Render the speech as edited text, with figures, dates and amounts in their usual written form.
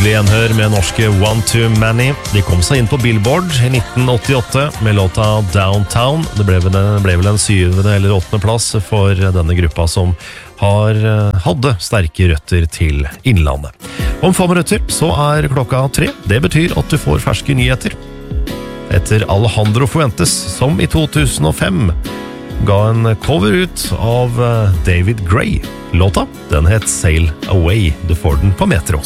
Hyggelig gjenhør med norske One Too Many. De kom seg inn på Billboard i 1988 med låta Downtown. Det ble vel en 7. eller 8. plass for denne gruppa som hadde sterke røtter til Innlandet. Om få minutter så klokka 3. Det betyr at du får ferske nyheter. Etter Alejandro Fuentes, som i 2005 ga en cover ut av David Gray. Låta, den het Sail Away. Du får den på Metro.